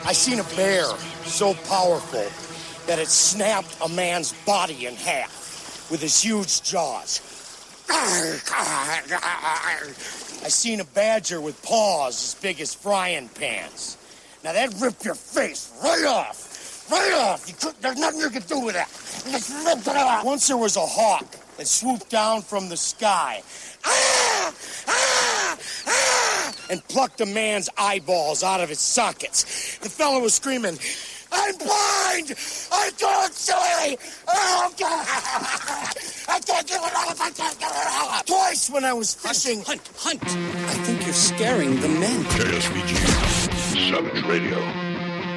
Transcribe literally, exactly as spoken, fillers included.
I seen a bear so powerful that it snapped a man's body in half with his huge jaws. I seen a badger with paws as big as frying pans. Now that'd rip your face right off. Right off. You could, there's nothing you can do with that. Just rip it off. Once there was a hawk that swooped down from the sky. Ah! Ah! Ah! And plucked a man's eyeballs out of his sockets. The fellow was screaming, I'm blind! I can't see! Oh, God! I can't get it off! I can't get it off! Twice when I was fishing. Hunt, hunt, hunt! I think you're scaring the men. K S V G, Savage Radio.